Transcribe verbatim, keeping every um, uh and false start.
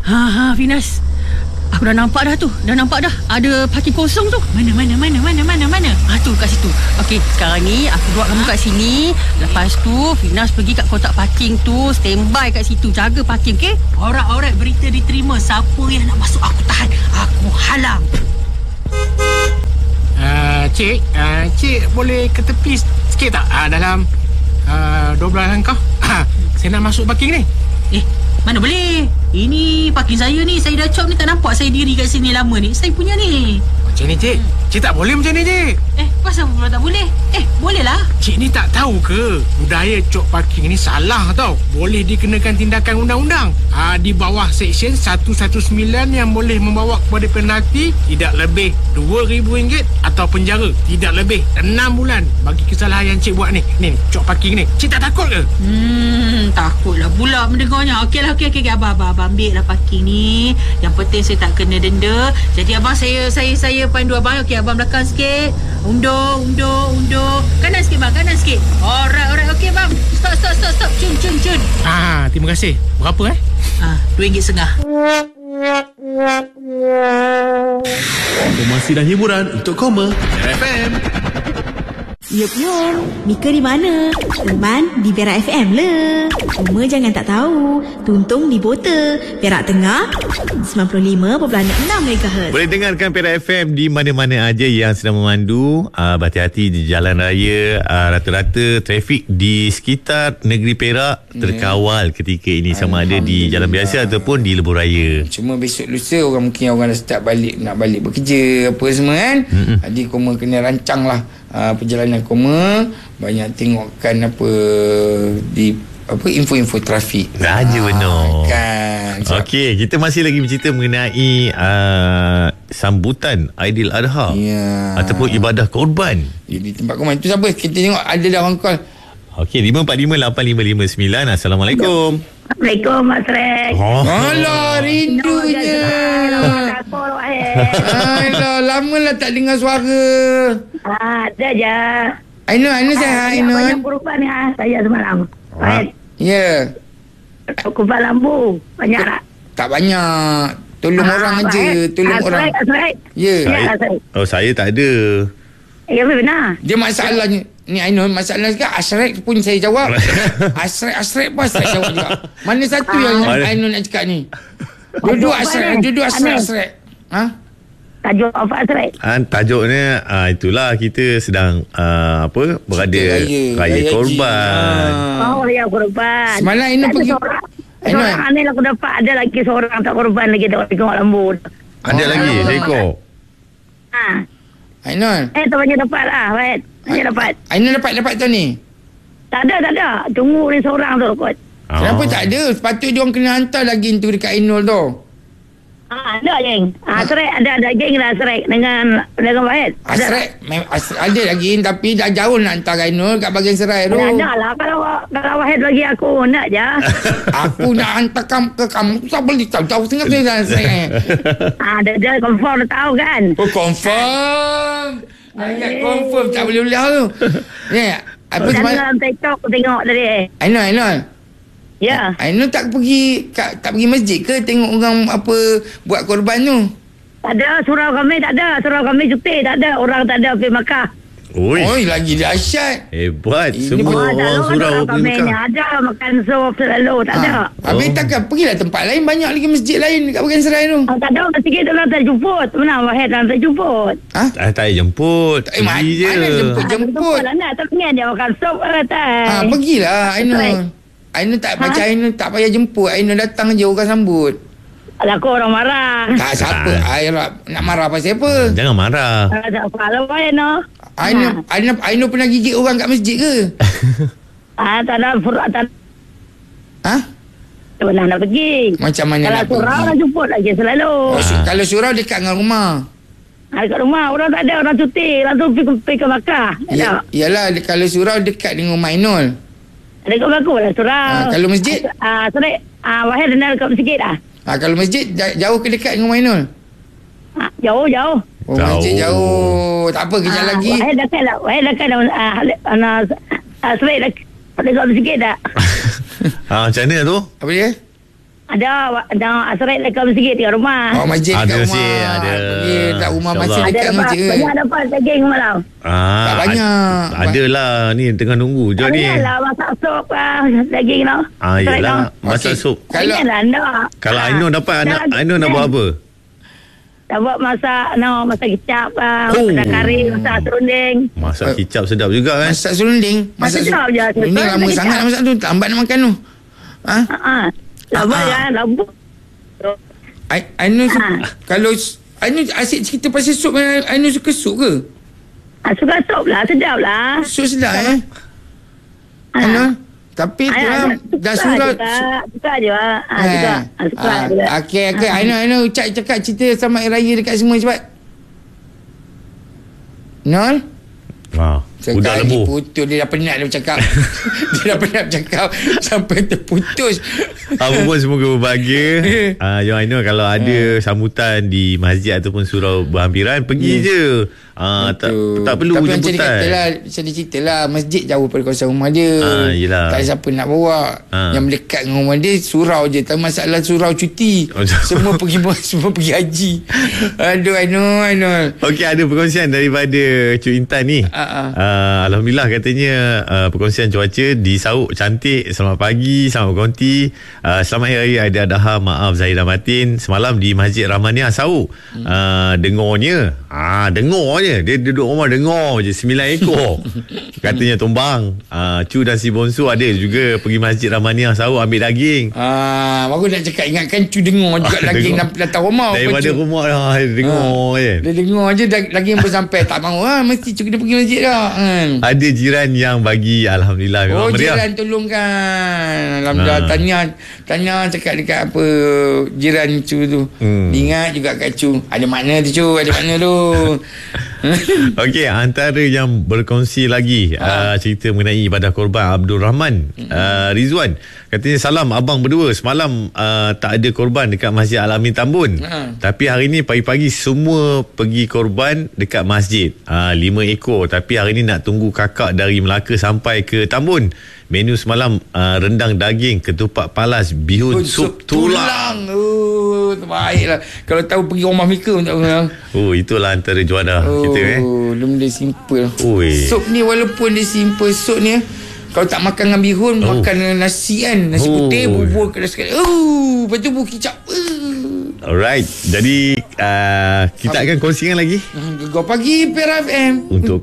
Ha ha Finas, aku dah nampak dah tu. Dah nampak dah ada parking kosong tu. Mana mana mana mana mana mana. Ha tu kat situ. Okey, sekarang ni aku buat kamu kat sini. Lepas tu Finas pergi kat kotak parking tu, standby kat situ, jaga parking, okey? Alright alright, berita diterima. Siapa yang nak masuk aku tahan, aku halang. Uh, cik, uh, cik boleh ke tepi sikit tak? Uh, dalam uh, dua belas langkah. Saya nak masuk parking ni. Eh, mana boleh? Ini parking saya ni. Saya dah cop ni, tak nampak saya diri kat sini lama ni. Saya punya ni. Macam ni cik? Cik tak boleh macam ni cik. Eh, pasal pula tak boleh? Eh, boleh lah. Cik ni tak tahu ke budaya cop parking ni salah tau. Boleh dikenakan tindakan undang-undang. Ha, di bawah Seksyen seratus sembilan belas yang boleh membawa kepada penalti tidak lebih dua ribu ringgit atau penjara tidak lebih enam bulan bagi kesalahan yang cik buat ni. Ni, cop parking ni. Cik tak takut ke? Hmm, takutlah pula mendengarnya. Okeylah, okey, okey, okey. Abang, abang, abang ambil lah parking ni. Yang penting saya tak kena denda. Jadi abang, saya, saya, saya pandu abang. Okey, abang belakang sikit. Undur, undur, undur. Kanan sikit bang, kanan sikit. Alright, alright. Okey bang. Stop, stop, stop, stop. Cun, cun, cun. Ah, terima kasih. Berapa eh? Ah, dua ringgit setengah. Informasi dan hiburan untuk Koma F M. Yup, yup. Mika di mana? Teman di Perak F M le. Cuma jangan tak tahu. Tuntung di Bota, Perak Tengah, sembilan puluh lima perpuluhan enam megahertz. Boleh dengarkan Perak F M di mana-mana aja yang sedang memandu. Uh, berhati-hati di jalan raya. Uh, rata-rata trafik di sekitar negeri Perak terkawal ketika ini, sama ada di jalan biasa ataupun di lebuh raya. Cuma besok lusa orang mungkin orang dah start balik, nak balik bekerja apa semua kan. Mm-mm. Jadi Koma kena rancang lah uh, perjalanan Koma. Banyak tengokkan apa di apa info-info trafik. Raja benar. Kan. So, Okey, kita masih lagi bercerita mengenai uh, sambutan Aidiladha ya. ataupun ibadah korban. Di, di tempat Koma itu siapa? Kita tengok ada dah orang call. Okey, lima empat lima lapan lima lima sembilan. Assalamualaikum. Assalamualaikum Mak Srek. Oh. Alah, rindunya. Alah, lama lah tak dengar suara. Ah, ada je. Ainun, Ainun saya hai Ainun. Banyak korban ni ah, saya semalam. Baik. Ya. Korban lambu. Banyak tak? Tak banyak. Tolong Ah, orang baik. aja, tolong Ah, orang. Srek, Srek. Ya. Ya, Srek. Oh, saya tak ada. Ya, benar. Dia masalahnya ni Ainun, masalah juga Asrek pun saya jawab. Asrek Asrek pun saya jawab juga. Mana satu yang Mana? Ainun nak cakap ni? Dua-dua Asrek, dua-dua Asrek Asrek. Ha? Tajuk apa Srek? Ah, tajuknya ah, itulah kita sedang ah, apa berada Cerita raya, raya, raya korban. Ah. Oh, ya korban. Semalam Ainun Ada pergi- seorang, Ainun. seorang aneh lah aku dapat. Ada lagi seorang tak korban lagi tengok tengok lambu. Ada Oh. lagi seekor. Ha. Ainun. Eh, tu banyak dapat lah, Baik. Banyak dapat. Ainun dapat dapat tu ni. Tak ada, tak ada. Tunggu ni seorang tu kot. Kenapa Ah. tak ada? Sepatutnya dia orang kena hantar lagi tu dekat Ainul tu. Ah, ada geng. Ah, Srek ada ada geng dah Srek dengan dengan Wahid. Ada. Asrek mem- as- ada lagi tapi dah jauh nak hantar Ainul kat bahagian Serai tu. Ada, ada lah kalau kalau Wahid bagi aku nak je. Aku nak hantar kamu ke kamu tu tak boleh tahu jauh sangat tu dah Serai. Ah, dia dia confirm dah tahu kan. Oh, confirm. Ayat confirm tak boleh boleh tu. Ni apa Dan semalam? dalam TikTok aku tengok tadi. Ainul, Ainul. Ya. Ainul tak pergi tak, tak pergi masjid ke tengok orang apa buat korban tu? Tak ada surau kami tak ada. Surau kami cuti tak ada. Orang tak ada pergi Makkah. Oi, Oi, lagi dahsyat. hebat. Ini Semua Ah, tak orang ada surau surau pergi kami ni Mekah. ada makan sup selalu tak ada. Ha. Habis takkan pergilah tempat lain, banyak lagi masjid lain dekat bahagian Serai tu. Ah, tak ada masjid tu lah tak jemput. Mana Wahid dah tak jemput. Ha? Ah, tak payah jemput. Eh, ma- Pergi je. mana jemput? Jemput. Lah nak tak pengen dia makan sup ke tak. Ha, pergilah Ainul. Ainul tak Ha? macam Ainul tak payah jemput. Ainul datang je orang sambut. Alah kau orang marah. Tak siapa. Ainul nak marah pasal apa? Jangan marah. Ah, tak apa lah Wahid no. Ainul, Ainul, Ainul pernah gigit orang kat masjid ke? Ah, tak ada fur- tak Ha? tak pernah nak pergi. Macam mana Kalau nak surau pergi? lah jemput lagi selalu. Oh, su- kalau surau dekat dengan rumah. Ah, kat rumah orang tak ada, orang cuti. Orang tu pergi, pergi ke Makkah. Tak ada. Ya, yalah de- kalau surau dekat dengan rumah Ainul. Ada kat bagus lah surau. Ah, kalau masjid? Ah, Serik. Ah, Wahid kenal kat masjid dah. Ha, kalau masjid ja- jauh ke dekat dengan rumah Ainul? Ah, jauh, jauh. Oh, Jauh. masjid jauh. Tak apa, kejap Ah, lagi. Wahid dekat lah. Wahid dekat dah. Ah, ah, ah, Serik dah. Ada kat masjid dah. Ah, macam mana tu? Apa dia? Ada ada asrek dekat masjid dekat rumah. Oh, masjid Ada dekat rumah. masjid, ada. Pergi tak rumah masjid InsyaAllah. Ada dekat dapat masjid. banyak dapat daging malam. Ah, Tak banyak. ad- Adalah ni tengah nunggu je ni. Lah masak sup ah, daging tau. Ah, Asrek yelah. tau. Masak Okey. sup. Kalau Lah nak. Kalau Ah, Ainur dapat, anak dah- Ainur nak buat apa? Dah buat masak, no, masak kicap, ah, Oh. masak kari, masak serunding. Masak kicap sedap juga kan? masak serunding. Masak ser- sedap je. Serunding Masak lama kicap. sangat nak masak tu. Lambat nak makan tu. Ha? Ha ah. Lama Ah, ah. kan, lama. I- Ainur su- Ha. kalau s- Ainur asyik cerita pasal sup. Ainur suka sup ke? Ah, suka sup lah, sedap lah. Sup sedap eh? Ah. Ainur? Tapi tu Ah, lah, suka dah surau. juga. Suka je lah. Ah, Eh. suka. Ah, suka Ah, juga. Okey, okey. Ah. Ainur, Ainur. Ucap cakap cerita selamat raya dekat semua cepat. Nol? Wah, udah Sekali lembu. putus. Dia dah penat dia bercakap. Dia dah penat bercakap sampai terputus. Apa pun semoga berbahagia. uh, Yang Ainur kalau ada sambutan di masjid ataupun surau berhampiran, pergi je. Uh, tak, tak perlu Tapi macam dia jemputan. kata lah, macam dia cerita lah, masjid jauh pada kawasan rumah dia. Ah, yelah. Tak ada siapa nak bawa. Ah. Yang mendekat dengan rumah dia surau je. Tak masalah surau cuti. Oh, semua pergi semua pergi haji. Aduh, Ainul, Ainul. Okey, ada perkongsian daripada Cik Intan ni. Ah, ah. Uh, Alhamdulillah katanya uh, perkongsian cuaca di Sauk cantik. Selamat pagi, selamat berkonti. Uh, selamat Hari Raya Aidiladha. Maaf Zahid dan Matin. Semalam di Masjid Rahmaniah Sauk. Hmm. Uh, dengarnya. Ah, dengar je. Dia duduk rumah dengar je sembilan ekor. Katanya tumbang. Uh, Cu dan si Bonsu ada juga pergi Masjid Rahmaniah Sauk ambil daging. Ah, baru nak cakap, ingatkan cu dengar juga Ah, lagi dengar. datang rumah. Daripada Cu. rumah dah dengar je. Dia dengar je dah- lagi yang sampai tak mahu ah mesti cu kena pergi masjid dah. Hmm. Ada jiran yang bagi Alhamdulillah memang Oh, meriah. jiran tolongkan. Alhamdulillah. Ha. Tanya tanya cakap dekat apa jiran cu tu. Hmm. Ingat juga kat cu. Ada makna tu cu, ada makna tu. Okey, antara yang berkongsi lagi Ha. uh, cerita mengenai ibadah korban Abdul Rahman uh, Rizwan. Katanya salam abang berdua. Semalam uh, tak ada korban dekat Masjid Al-Amin Tambun. Ha. Tapi hari ni pagi-pagi semua pergi korban dekat masjid. Uh, lima ekor. Tapi hari ni nak tunggu kakak dari Melaka sampai ke Tambun. Menu semalam uh, rendang daging, ketupat palas, bihun, sup, tulang. Oh, terbaiklah. Kalau tahu pergi rumah mereka pun tak pernah. Oh, itulah antara juara Oh, kita eh. benda simple. Oi. Sup ni walaupun dia simple, sup ni kalau tak makan dengan bihun, Oh. makan dengan nasi kan. Nasi Oh. putih, bubur kena sekali. Oh, lepas tu bubur kicap. Uh. Alright. Jadi uh, kita akan kongsikan lagi Gegar pagi Perak F M untuk